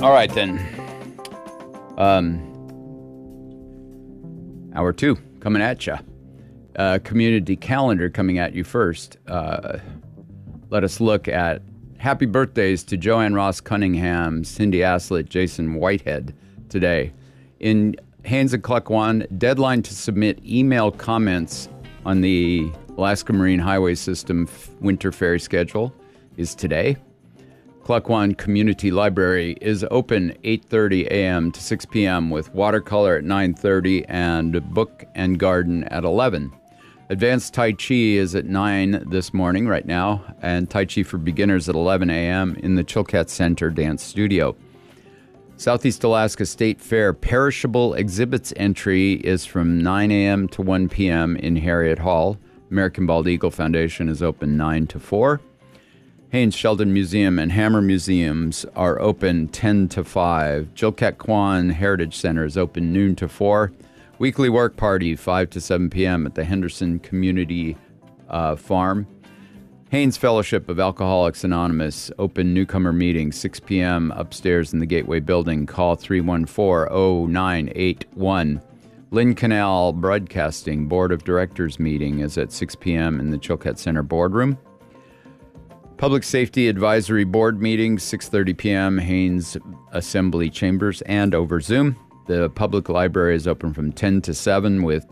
All right, then. Hour 2 coming at you. Community calendar coming at you first. Let us look at happy birthdays to Joanne Ross Cunningham, Cindy Aslett, Jason Whitehead today. In Haines and Cluckwan, deadline to submit email comments on the Alaska Marine Highway System winter ferry schedule is today. Cluckwan Community Library is open 8:30 a.m. to 6 p.m. with watercolor at 9:30 and book and garden at 11. Advanced Tai Chi is at 9 this morning right now, and Tai Chi for beginners at 11 a.m. in the Chilkat Center Dance Studio. Southeast Alaska State Fair perishable exhibits entry is from 9 a.m. to 1 p.m. in Harriet Hall. American Bald Eagle Foundation is open 9 to 4. Haines Sheldon Museum and Hammer Museums are open 10 to 5. Chilkat Kwan Heritage Center is open noon to 4. Weekly work party 5 to 7 p.m. at the Henderson Community Farm. Haines Fellowship of Alcoholics Anonymous open newcomer meeting 6 p.m. upstairs in the Gateway Building. Call 314-0981. Lynn Canal Broadcasting Board of Directors meeting is at 6 p.m. in the Chilkat Center Boardroom. Public Safety Advisory Board meeting, 6:30 p.m., Haines Assembly Chambers and over Zoom. The public library is open from 10 to 7 with